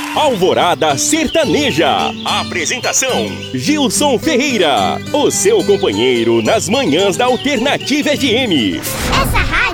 Alvorada Sertaneja. Apresentação: Gilson Ferreira, o seu companheiro nas manhãs da Alternativa FM. Essa rádio